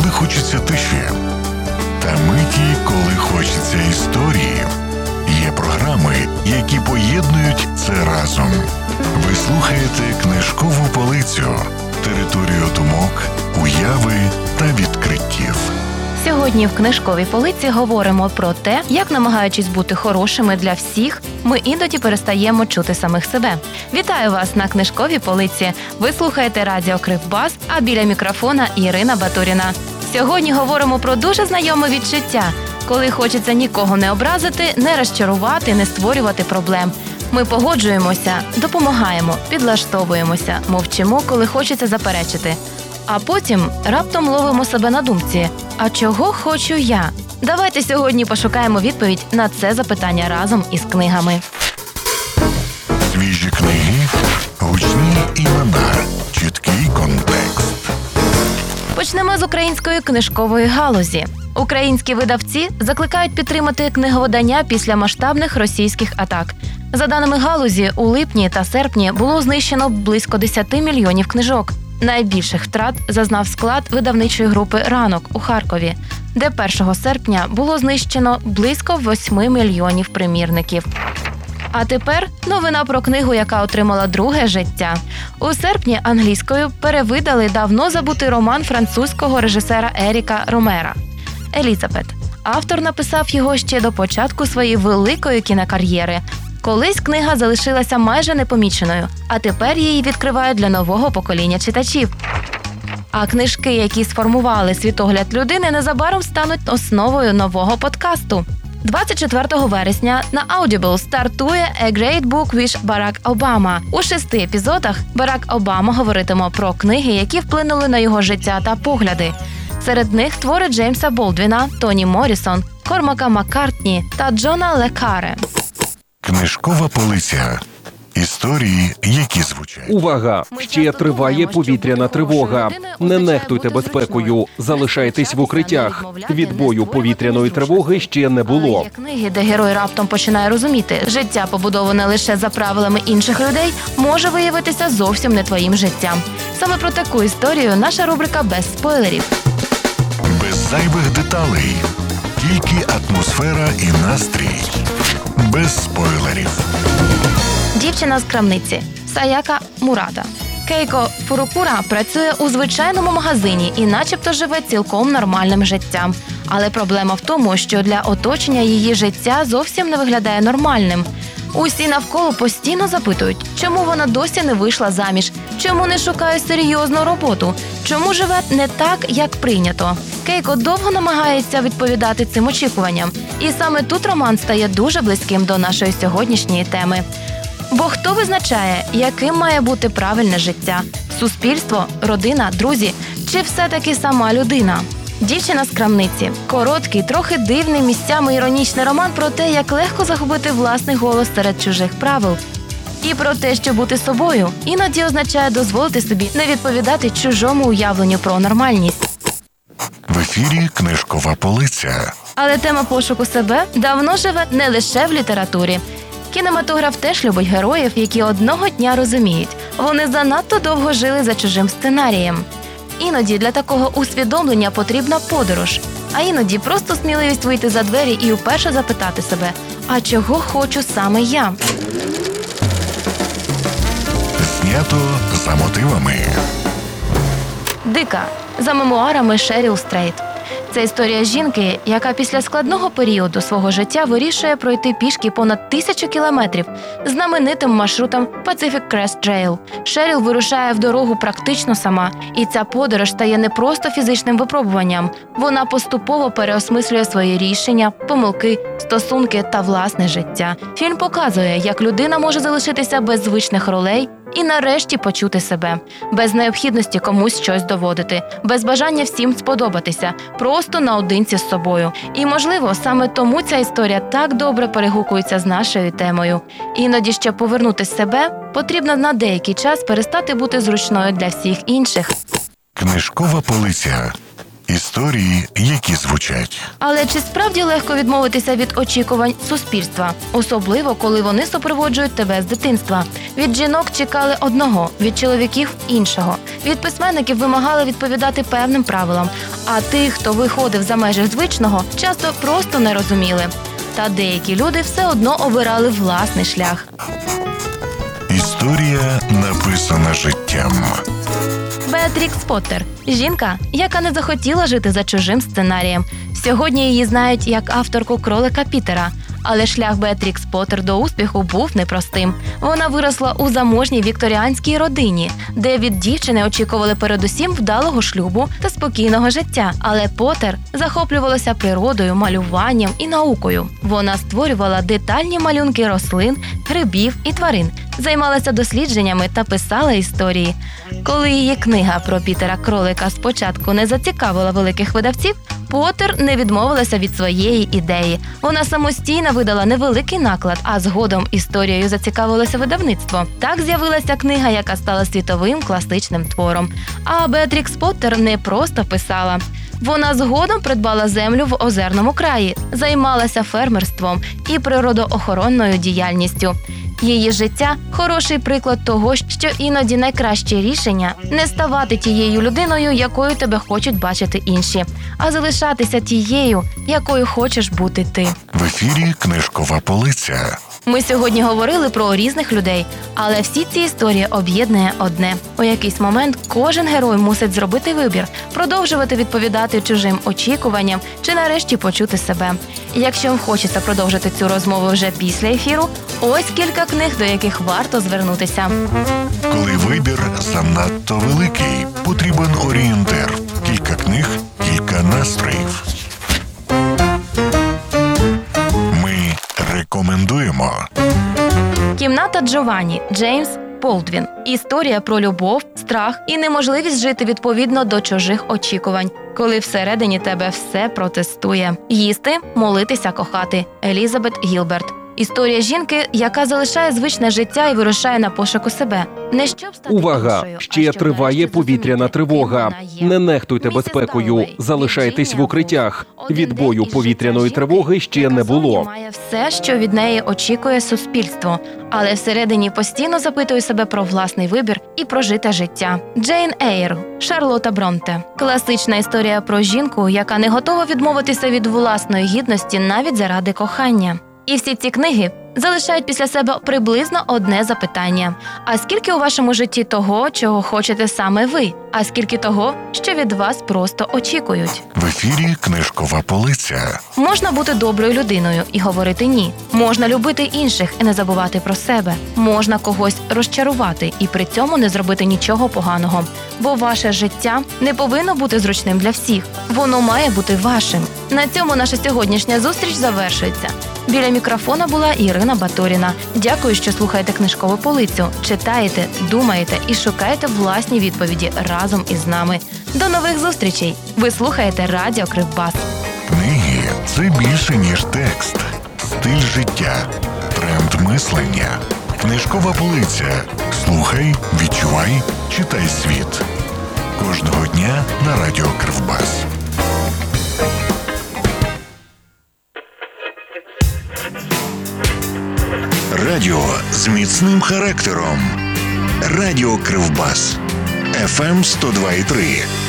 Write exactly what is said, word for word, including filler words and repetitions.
коли хочеться тиші, та миті, коли хочеться історії. Є програми, які поєднують це разом. Ви слухаєте «Книжкову полицю» – територію думок, уяви та відкриттів. Сьогодні в «Книжковій полиці» говоримо про те, як, намагаючись бути хорошими для всіх, ми іноді перестаємо чути самих себе. Вітаю вас на «Книжковій полиці». Ви слухаєте радіо Кривбас, а біля мікрофона Ірина Батуріна. Сьогодні говоримо про дуже знайоме відчуття, коли хочеться нікого не образити, не розчарувати, не створювати проблем. Ми погоджуємося, допомагаємо, підлаштовуємося, мовчимо, коли хочеться заперечити. А потім раптом ловимо себе на думці «А чого хочу я?». Давайте сьогодні пошукаємо відповідь на це запитання разом із книгами. Свіжі книги, гучні імена, чіткий контекст. Почнемо з української книжкової галузі. Українські видавці закликають підтримати книговидання після масштабних російських атак. За даними галузі, у липні та серпні було знищено близько десять мільйонів книжок. Найбільших втрат зазнав склад видавничої групи «Ранок» у Харкові, де першого серпня було знищено близько восьми мільйонів примірників. А тепер новина про книгу, яка отримала друге життя. У серпні англійською перевидали давно забутий роман французького режисера Еріка Ромера «Елізабет». Автор написав його ще до початку своєї великої кінокар'єри. Колись книга залишилася майже непоміченою, а тепер її відкривають для нового покоління читачів. А книжки, які сформували світогляд людини, незабаром стануть основою нового подкасту. двадцять четвертого вересня на Audible стартує «A Great Book with Barack Obama». У шести епізодах Барак Обама говоритиме про книги, які вплинули на його життя та погляди. Серед них твори Джеймса Болдвіна, Тоні Моррісон, Кормака Маккартні та Джона Ле Карре. Книжкова полиця. Історії, які звучать. Увага! Ще триває повітряна тривога. Не нехтуйте безпекою. Залишайтесь в укриттях. Відбою повітряної тривоги ще не було. Є книги, де герой раптом починає розуміти, життя, побудоване лише за правилами інших людей, може виявитися зовсім не твоїм життям. Саме про таку історію наша рубрика «Без спойлерів». Без зайвих деталей. Тільки атмосфера і настрій. Без спойлерів. Дівчина з крамниці Саяка Мурата. Кейко Фурукура працює у звичайному магазині і начебто живе цілком нормальним життям. Але проблема в тому, що для оточення її життя зовсім не виглядає нормальним. Усі навколо постійно запитують, чому вона досі не вийшла заміж, чому не шукає серйозну роботу, чому живе не так, як прийнято. Кейко довго намагається відповідати цим очікуванням. І саме тут роман стає дуже близьким до нашої сьогоднішньої теми. Бо хто визначає, яким має бути правильне життя? Суспільство, родина, друзі чи все-таки сама людина? Дівчина з крамниці. Короткий, трохи дивний, місцями іронічний роман про те, як легко загубити власний голос серед чужих правил. І про те, що бути собою іноді означає дозволити собі не відповідати чужому уявленню про нормальність. В ефірі «Книжкова полиця». Але тема пошуку себе давно живе не лише в літературі. Кінематограф теж любить героїв, які одного дня розуміють, вони занадто довго жили за чужим сценарієм. Іноді для такого усвідомлення потрібна подорож, а іноді просто сміливість вийти за двері і вперше запитати себе «А чого хочу саме я?». Знято за мотивами. «Дика» за мемуарами Шеріл Стрейт. Це історія жінки, яка після складного періоду свого життя вирішує пройти пішки понад тисячу кілометрів знаменитим маршрутом Pacific Crest Trail. Шеріл вирушає в дорогу практично сама, і ця подорож стає не просто фізичним випробуванням. Вона поступово переосмислює свої рішення, помилки, стосунки та власне життя. Фільм показує, як людина може залишитися без звичних ролей і нарешті почути себе. Без необхідності комусь щось доводити, без бажання всім сподобатися, просто наодинці з собою. І, можливо, саме тому ця історія так добре перегукується з нашою темою. Іноді, щоб повернути себе, потрібно на деякий час перестати бути зручною для всіх інших. Книжкова полиця. Історії, які звучать. Але чи справді легко відмовитися від очікувань суспільства, особливо коли вони супроводжують тебе з дитинства? Від жінок чекали одного, від чоловіків іншого. Від письменників вимагали відповідати певним правилам, а тих, хто виходив за межі звичного, часто просто не розуміли. Та деякі люди все одно обирали власний шлях. Історія, написана життям. Беатрікс Поттер – жінка, яка не захотіла жити за чужим сценарієм. Сьогодні її знають як авторку «Кролика Пітера». Але шлях Беатрікс Поттер до успіху був непростим. Вона виросла у заможній вікторіанській родині, де від дівчини очікували передусім вдалого шлюбу та спокійного життя. Але Поттер захоплювалася природою, малюванням і наукою. Вона створювала детальні малюнки рослин, грибів і тварин, займалася дослідженнями та писала історії. Коли її книга про Пітера Кролика спочатку не зацікавила великих видавців, Поттер не відмовилася від своєї ідеї. Вона самостійно видала невеликий наклад, а згодом історією зацікавилося видавництво. Так з'явилася книга, яка стала світовим класичним твором. А Беатрікс Поттер не просто писала. Вона згодом придбала землю в озерному краї, займалася фермерством і природоохоронною діяльністю. Її життя – хороший приклад того, що іноді найкраще рішення – не ставати тією людиною, якою тебе хочуть бачити інші, а залишатися тією, якою хочеш бути ти. В ефірі «Книжкова полиця». Ми сьогодні говорили про різних людей, але всі ці історії об'єднує одне. У якийсь момент кожен герой мусить зробити вибір, продовжувати відповідати чужим очікуванням чи нарешті почути себе. І якщо вам хочеться продовжити цю розмову вже після ефіру, ось кілька книг, до яких варто звернутися. Коли вибір занадто великий, потрібен орієнтир. Кілька книг, кілька настроїв. Ми рекомендуємо. «Кімната Джованні» Джеймс Болдвін. Історія про любов, страх і неможливість жити відповідно до чужих очікувань, коли всередині тебе все протестує. Їсти, молитися, кохати. Елізабет Гілберт. Історія жінки, яка залишає звичне життя і вирушає на пошуку себе. Не щоб стати Увага! іншою, а Ще щоб триває нарешті повітряна зрозуміти, тривога. ким вона є. Не нехтуйте Місіс безпекою. Даллоуей, Залишайтесь в Вірджинія укриттях. Вулф. Один Відбою день із повітряної життя тривоги жінки, ще яка не зовні було. має все, що від неї очікує суспільство, але всередині постійно запитує себе про власний вибір і прожите життя. Джейн Ейр, Шарлотта Бронте. Класична історія про жінку, яка не готова відмовитися від власної гідності навіть заради кохання. І всі ці книги залишають після себе приблизно одне запитання. А скільки у вашому житті того, чого хочете саме ви? А скільки того, що від вас просто очікують? В ефірі «Книжкова полиця». Можна бути доброю людиною і говорити «ні». Можна любити інших і не забувати про себе. Можна когось розчарувати і при цьому не зробити нічого поганого. Бо ваше життя не повинно бути зручним для всіх. Воно має бути вашим. На цьому наша сьогоднішня зустріч завершується. Біля мікрофона була Ірина Баторіна. Дякую, що слухаєте «Книжкову полицю», читаєте, думаєте і шукаєте власні відповіді разом із нами. До нових зустрічей! Ви слухаєте Радіо Кривбас. Книги – це більше, ніж текст. Стиль життя. Тренд мислення. «Книжкова полиця». Слухай, відчувай, читай світ. Кожного дня на Радіо Кривбас. Радіо з міцним характером. Радіо Кривбас. еф ем сто два і три.